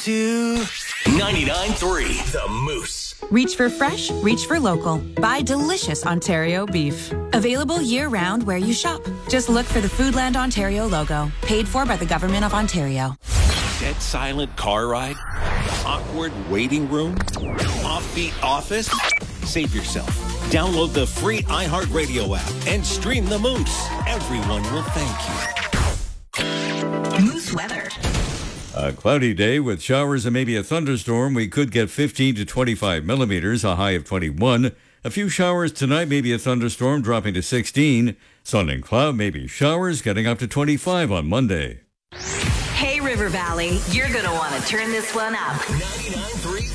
to 99.3 The Moose. Reach for fresh, reach for local. Buy delicious Ontario beef. Available year-round where you shop. Just look for the Foodland Ontario logo. Paid for by the Government of Ontario. Dead silent car ride? Awkward waiting room? Offbeat office? Save yourself. Download the free iHeartRadio app and stream the Moose. Everyone will thank you. Moose weather. A cloudy day with showers and maybe a thunderstorm. We could get 15 to 25 millimeters, a high of 21. A few showers tonight, maybe a thunderstorm dropping to 16. Sun and cloud, maybe showers getting up to 25 on Monday. Hey, River Valley, you're going to want to turn this one up. 99.3